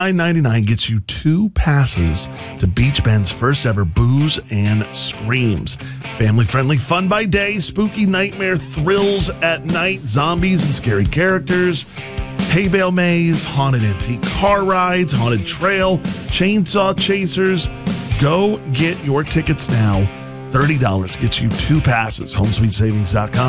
$9.99 gets you 2 passes to Beach Bend's first ever Booze and Screams. Family-friendly fun by day, spooky nightmare thrills at night, zombies and scary characters, hay bale maze, haunted antique car rides, haunted trail, chainsaw chasers. Go get your tickets now. $30 gets you 2 passes. HomeSweetSavings.com.